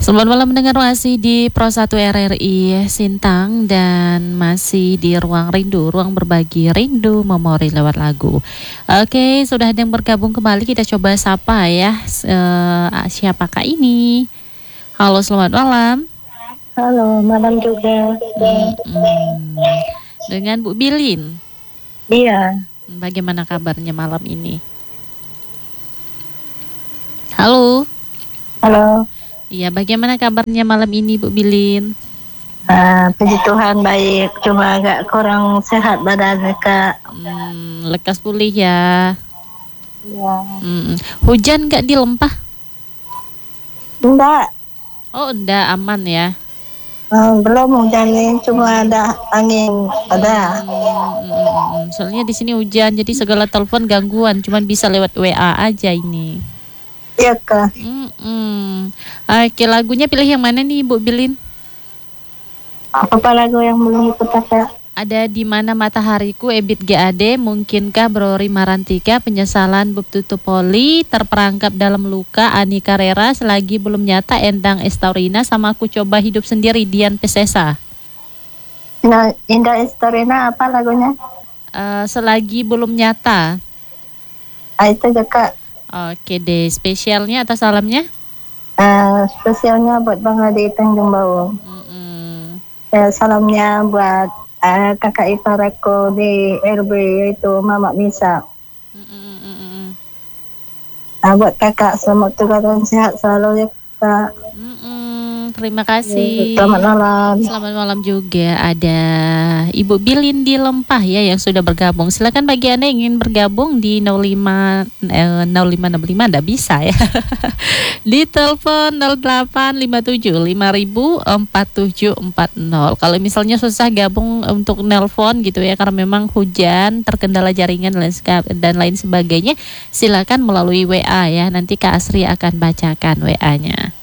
Selamat malam mendengar masih di Pro 1 RRI Sintang dan masih di Ruang Rindu, ruang berbagi rindu memori lewat lagu. Oke, sudah ada yang bergabung kembali, kita coba sapa ya. Siapakah ini? Halo, selamat malam. Halo, malam juga. Dengan Bu Bilin. Iya. Bagaimana kabarnya malam ini? Halo. Halo. Iya, bagaimana kabarnya malam ini Bu Bilin? Puji Tuhan baik, cuma agak kurang sehat badannya Kak. Lekas pulih ya. Iya. Hujan nggak di Lempah? Enggak, Oh, enggak, aman ya. belum hujan nih, cuma ada angin, ada. Soalnya di sini hujan, jadi segala telepon gangguan, cuman bisa lewat WA aja ini. Iya Kak. Oke, lagunya pilih yang mana nih Bu Bilin? Apa lagu yang belum diputar Kak? Ada Di Mana Matahariku, Ebit GAD, Mungkinkah Brori Marantika, Penyesalan Bub Tutupoli, Terperangkap Dalam Luka, Ani Carrera, Selagi Belum Nyata, Endang Estaurina, sama Aku Coba Hidup Sendiri, Dian Pesesa. Nah, Indah Estorina apa lagunya? Selagi Belum Nyata. Itu juga Kak. Oke deh, spesialnya atau salamnya? Spesialnya buat Bang Adi Tanjung Bau. Salamnya buat kakak ipar aku di RB yaitu Mama Misa. Buat kakak selamat tugas dan sehat selalu ya Kak. Terima kasih. Selamat malam. Selamat malam juga. Ada Ibu Bilin di Lempah ya yang sudah bergabung. Silakan bagi Anda yang ingin bergabung di 0565 enggak bisa ya. Di telepon 0857 5000 4740. Kalau misalnya susah gabung untuk nelpon gitu ya karena memang hujan, terkendala jaringan dan lain sebagainya, silakan melalui WA ya. Nanti Kak Asri akan bacakan WA-nya.